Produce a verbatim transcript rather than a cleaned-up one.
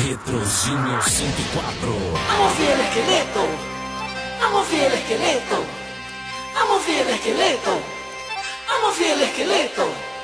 Retrozinho cento e quatro. Vamos ver el esqueleto. Vamos ver el esqueleto. Vamos ver el esqueleto. Vamos ver el esqueleto.